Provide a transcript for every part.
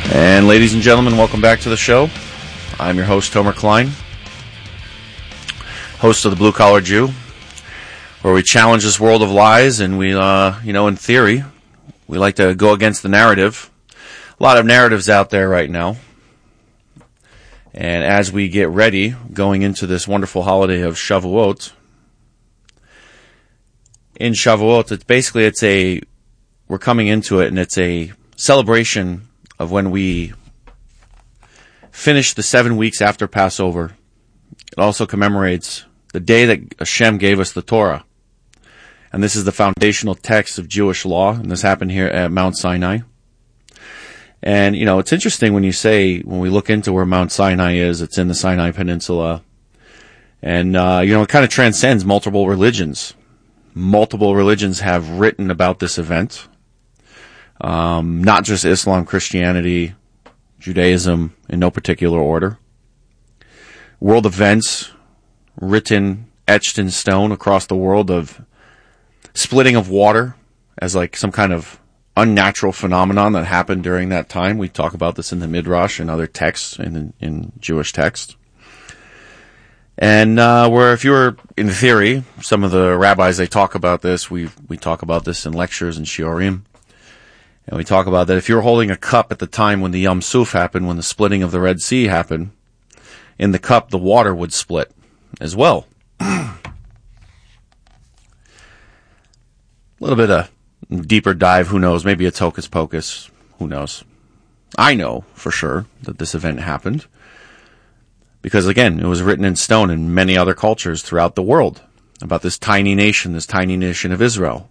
And ladies and gentlemen, welcome back to the show. I'm your host, Tomer Klein, host of the Blue Collar Jew, where we challenge this world of lies, and we, in theory, we like to go against the narrative. A lot of narratives out there right now. And as we get ready, going into this wonderful holiday of Shavuot, in Shavuot, we're coming into it, and it's a celebration of when we finish the 7 weeks after Passover. It also commemorates the day that Hashem gave us the Torah. And this is the foundational text of Jewish law, and this happened here at Mount Sinai. And, it's interesting when we look into where Mount Sinai is, it's in the Sinai Peninsula. And, it kind of transcends multiple religions. Multiple religions have written about this event. Not just Islam, Christianity, Judaism, in no particular order. World events written, etched in stone across the world of splitting of water as like some kind of unnatural phenomenon that happened during that time. We talk about this in the Midrash and other texts, in Jewish texts. And where if you were, in theory, some of the rabbis, they talk about this. We talk about this in lectures and shiurim. And we talk about that if you were holding a cup at the time when the Yam Suf happened, when the splitting of the Red Sea happened, in the cup the water would split as well. A little bit of deeper dive, who knows, maybe it's hocus pocus, who knows. I know for sure that this event happened because, again, it was written in stone in many other cultures throughout the world about this tiny nation of Israel.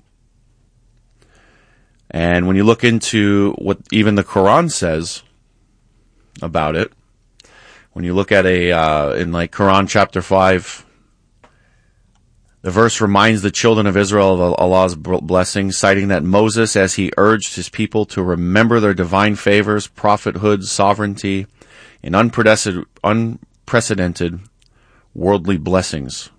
And when you look into what even the Quran says about it, when you look at in like Quran chapter 5, the verse reminds the children of Israel of Allah's blessing, citing that Moses, as he urged his people to remember their divine favors, prophethood, sovereignty, and unprecedented worldly blessings.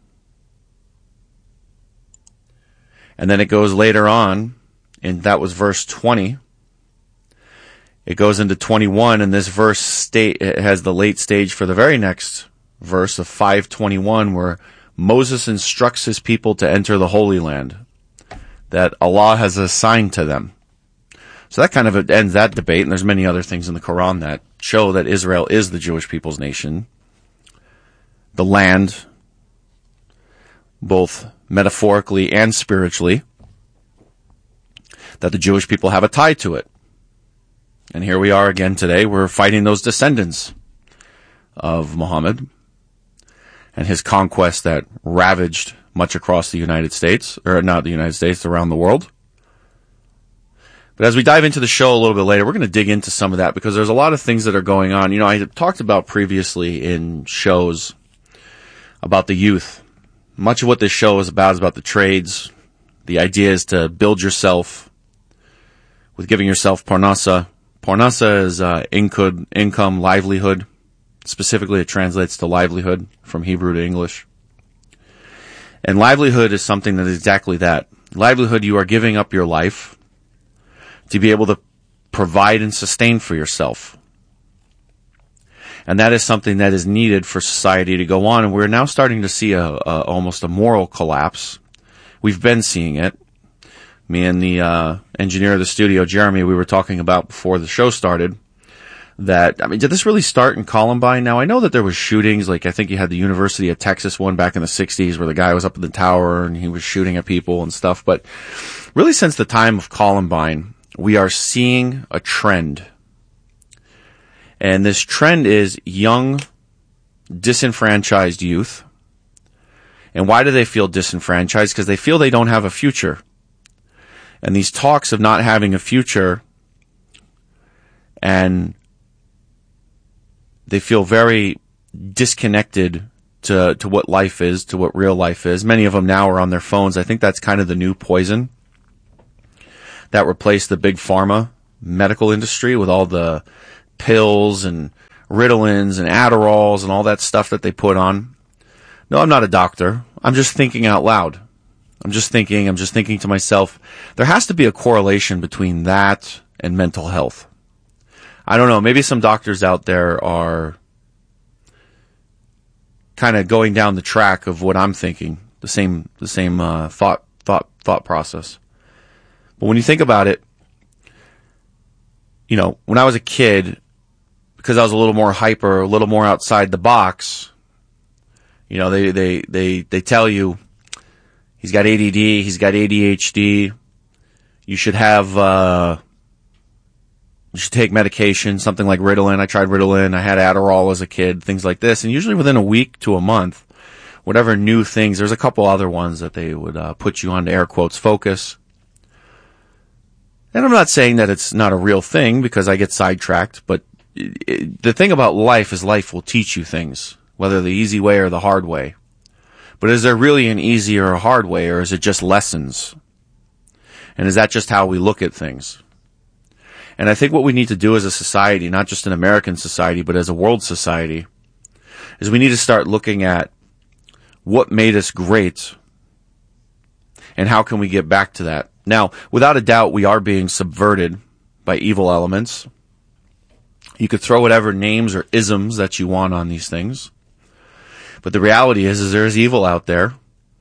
And then it goes later on, and that was verse 20. It goes into 21, and this verse has the late stage for the very next verse of 5:21, where Moses instructs his people to enter the Holy Land that Allah has assigned to them. So that kind of ends that debate, and there's many other things in the Quran that show that Israel is the Jewish people's nation. The land, both metaphorically and spiritually, that the Jewish people have a tie to it. And here we are again today. We're fighting those descendants of Muhammad and his conquest that ravaged much across the United States, or not the United States, around the world. But as we dive into the show a little bit later, we're going to dig into some of that because there's a lot of things that are going on. I had talked about previously in shows about the youth. Much of what this show is about the trades. The idea is to build yourself with giving yourself parnasa. Parnasa is income, livelihood. Specifically, it translates to livelihood from Hebrew to English. And livelihood is something that is exactly that. Livelihood, you are giving up your life to be able to provide and sustain for yourself. And that is something that is needed for society to go on. And we're now starting to see almost a moral collapse. We've been seeing it. Me and the engineer of the studio, Jeremy, we were talking about before the show started that, did this really start in Columbine? Now, I know that there was shootings, like I think you had the University of Texas one back in the 60s where the guy was up in the tower and he was shooting at people and stuff. But really since the time of Columbine, we are seeing a trend. And this trend is young, disenfranchised youth. And why do they feel disenfranchised? Because they feel they don't have a future. And these talks of not having a future, and they feel very disconnected to what life is, to what real life is. Many of them now are on their phones. I think that's kind of the new poison that replaced the big pharma medical industry with all the pills and Ritalins and Adderalls and all that stuff that they put on. No, I'm not a doctor. I'm just thinking out loud. I'm just thinking to myself, there has to be a correlation between that and mental health. I don't know, maybe some doctors out there are kind of going down the track of what I'm thinking, the same thought process. But when you think about it, you know, when I was a kid, because I was a little more hyper, a little more outside the box, you know, they tell you he's got ADD, he's got ADHD, you should have, you should take medication, something like Ritalin. I tried Ritalin, I had Adderall as a kid, things like this. And usually within a week to a month, whatever new things, there's a couple other ones that they would put you on to air quotes focus. And I'm not saying that it's not a real thing because I get sidetracked, but the thing about life is life will teach you things, whether the easy way or the hard way. But is there really an easy or a hard way, or is it just lessons? And is that just how we look at things? And I think what we need to do as a society, not just an American society, but as a world society, is we need to start looking at what made us great and how can we get back to that. Now, without a doubt, we are being subverted by evil elements. You could throw whatever names or isms that you want on these things. But the reality is there is evil out there.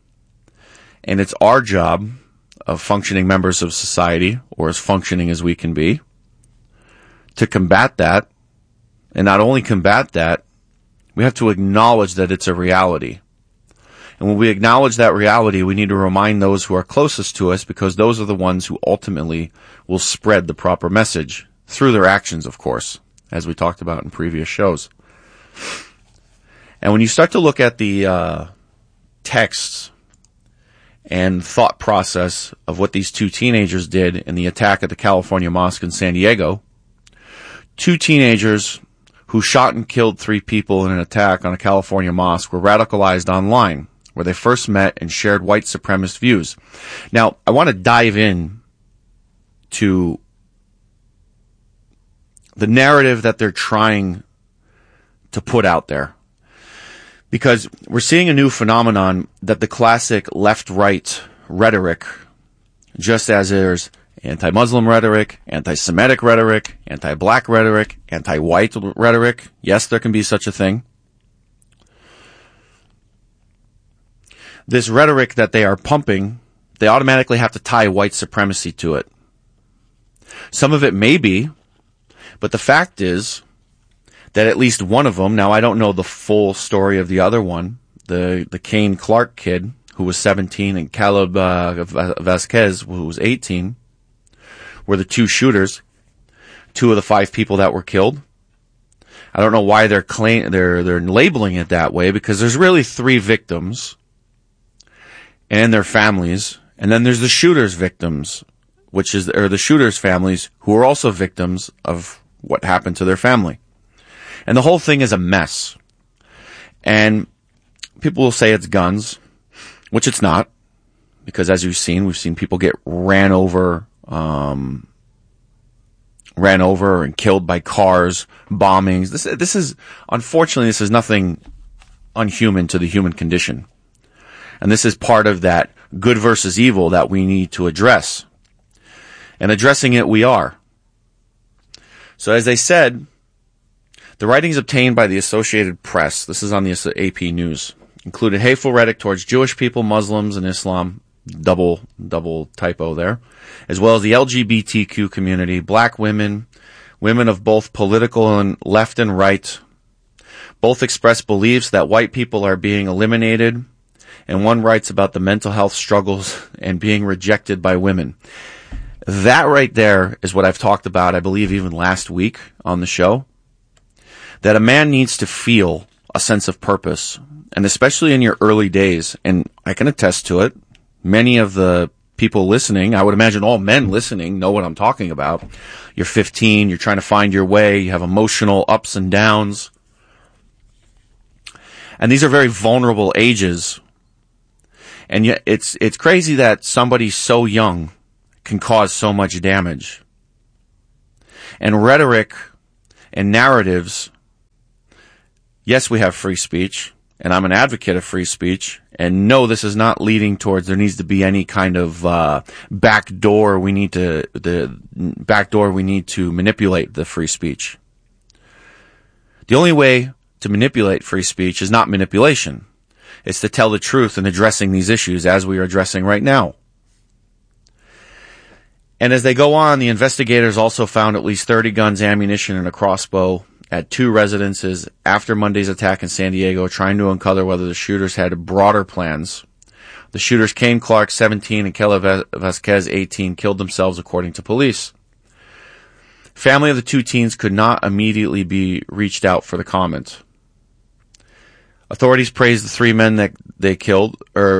And it's our job of functioning members of society, or as functioning as we can be, to combat that. And not only combat that, we have to acknowledge that it's a reality. And when we acknowledge that reality, we need to remind those who are closest to us, because those are the ones who ultimately will spread the proper message through their actions, of course, as we talked about in previous shows. And when you start to look at the texts and thought process of what these two teenagers did in the attack at the California mosque in San Diego, two teenagers who shot and killed 3 people in an attack on a California mosque were radicalized online, where they first met and shared white supremacist views. Now, I want to dive in to the narrative that they're trying to put out there, because we're seeing a new phenomenon that the classic left-right rhetoric, just as there's anti-Muslim rhetoric, anti-Semitic rhetoric, anti-black rhetoric, anti-white rhetoric. Yes, there can be such a thing. This rhetoric that they are pumping, they automatically have to tie white supremacy to it. Some of it may be, but the fact is that at least one of them, now I don't know the full story of the other one, the Kane Clark kid, who was 17, and Caleb Vasquez, who was 18, were the two shooters, 2 of the 5 people that were killed. I don't know why they're labeling it that way, because there's really 3 victims and their families, and then there's the shooters' victims, the shooters' families, who are also victims of what happened to their family. And the whole thing is a mess. And people will say it's guns, which it's not, because as we've seen people get ran over and killed by cars, bombings. This is, unfortunately, this is nothing unhuman to the human condition. And this is part of that good versus evil that we need to address. And addressing it we are. So as they said, the writings obtained by the Associated Press, this is on the AP News, included hateful rhetoric towards Jewish people, Muslims, and Islam, double typo there, as well as the LGBTQ community, black women, women of both political and left and right. Both express beliefs that white people are being eliminated, and one writes about the mental health struggles and being rejected by women. That right there is what I've talked about, I believe, even last week on the show, that a man needs to feel a sense of purpose, and especially in your early days, and I can attest to it. Many of the people listening, I would imagine all men listening, know what I'm talking about. You're 15, you're trying to find your way, you have emotional ups and downs. And these are very vulnerable ages. And yet it's crazy that somebody so young can cause so much damage. And rhetoric and narratives, yes, we have free speech, and I'm an advocate of free speech, and no, this is not leading towards there needs to be any kind of backdoor we need to manipulate the free speech. The only way to manipulate free speech is not manipulation. It's to tell the truth in addressing these issues as we are addressing right now. And as they go on, the investigators also found at least 30 guns, ammunition, and a crossbow at 2 residences after Monday's attack in San Diego, trying to uncover whether the shooters had broader plans. The shooters, Kane Clark, 17, and Kelly Vasquez, 18, killed themselves, according to police. Family of the 2 teens could not immediately be reached out for the comment. Authorities praised the 3 men that they killed,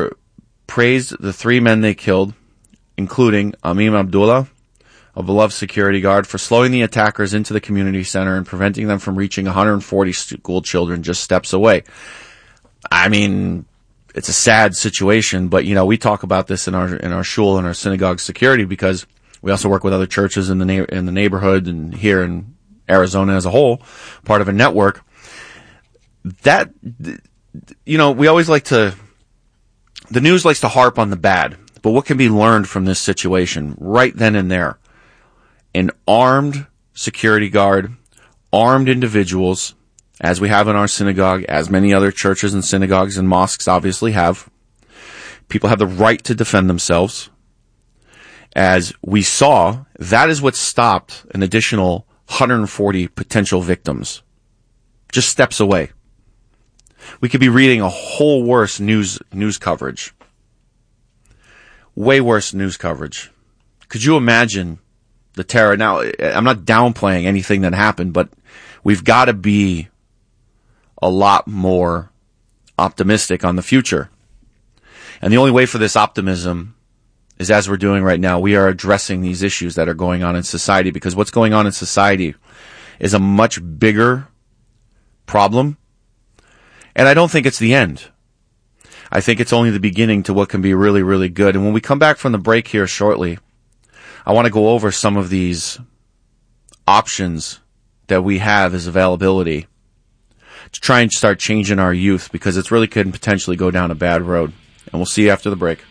including Amim Abdullah, a beloved security guard, for slowing the attackers into the community center and preventing them from reaching 140 school children just steps away. I mean, it's a sad situation, but we talk about this in our shul and our synagogue security because we also work with other churches in the neighborhood and here in Arizona as a whole, part of a network. That, we always the news likes to harp on the bad, but what can be learned from this situation right then and there? An armed security guard, armed individuals, as we have in our synagogue, as many other churches and synagogues and mosques obviously have. People have the right to defend themselves. As we saw, that is what stopped an additional 140 potential victims. Just steps away. We could be reading a whole worse news coverage. Way worse news coverage. Could you imagine the terror? Now, I'm not downplaying anything that happened, but we've got to be a lot more optimistic on the future. And the only way for this optimism is, as we're doing right now, we are addressing these issues that are going on in society, because what's going on in society is a much bigger problem. And I don't think it's the end. I think it's only the beginning to what can be really, really good. And when we come back from the break here shortly, I want to go over some of these options that we have as availability to try and start changing our youth, because it's really could potentially go down a bad road. And we'll see you after the break.